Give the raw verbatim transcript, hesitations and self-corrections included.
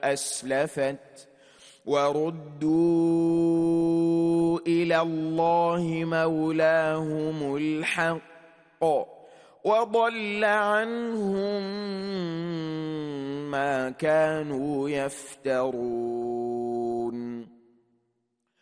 أسلفت وردوا إلى الله مولاهم الحق وضل عنهم ما كانوا يفترون